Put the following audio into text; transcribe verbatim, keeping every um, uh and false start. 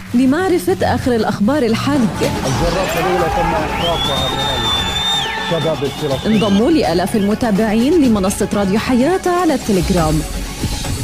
لمعرفة آخر الأخبار الحالية. الجرافة الأولى تم إحراقها من الشباب الفلسطيني. انضموا لآلاف المتابعين لمنصة راديو حياة على التليجرام.